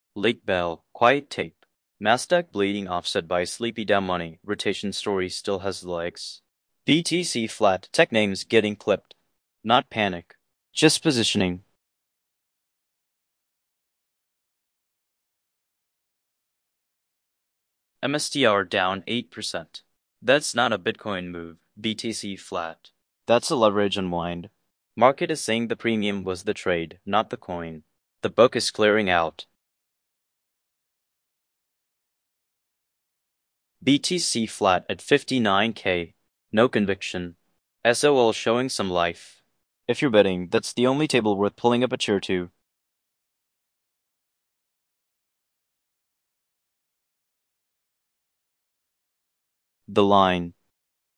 Late bell, quiet tape. Nasdaq bleeding offset by sleepy down money. Rotation story still has legs. BTC flat. Tech names getting clipped. Not panic. Just positioning. MSTR down 8%. That's not a Bitcoin move. BTC flat. That's a leverage unwind. Market is saying the premium was the trade, not the coin. The book is clearing out. BTC flat at 59K. No conviction. SOL showing some life. If you're betting, that's the only table worth pulling up a chair to. The line.